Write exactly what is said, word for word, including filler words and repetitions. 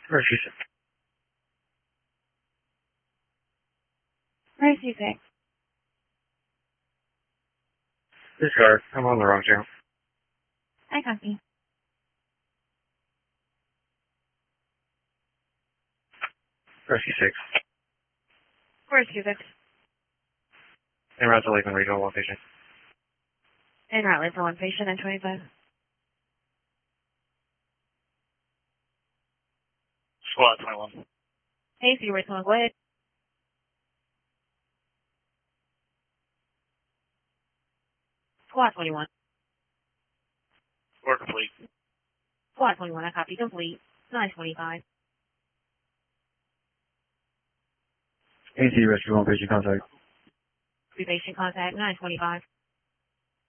Rescue six. Rescue six. Discard. I'm on the wrong channel. I copy. Rescue six. Rescue six. En route to Lakeland Regional, one patient. En route for one patient and twenty-five. Squad twenty-one. Hey, so you're responding. Go ahead. Squad twenty-one. Work complete. Squad twenty-one, I copy. Complete. nine twenty-five. A T rescue one patient contact. Three patient contact. nine twenty-five.